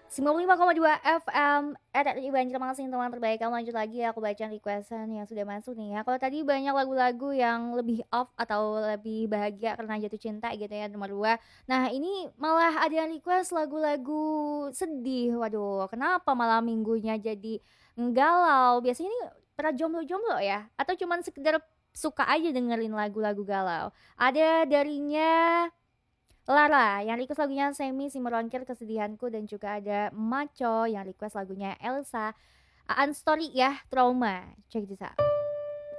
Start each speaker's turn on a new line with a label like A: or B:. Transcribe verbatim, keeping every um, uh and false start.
A: sembilan puluh lima koma dua F M, R R I Banjarmasin, teman terbaik kamu. Lanjut lagi aku bacain request-an yang sudah masuk nih ya. Kalau tadi banyak lagu-lagu yang lebih off atau lebih bahagia karena jatuh cinta gitu ya, nomor dua. Nah, ini malah ada yang request lagu-lagu sedih. Waduh, kenapa malam minggunya jadi galau? Biasanya ini para jomblo-jomblo ya? Atau cuman sekedar suka aja dengerin lagu-lagu galau? Ada darinya Lara yang request lagunya Semi Simorangkir Kesedihanku, dan juga ada Maco yang request lagunya Elsa Aan Story ya, Trauma. Check this out.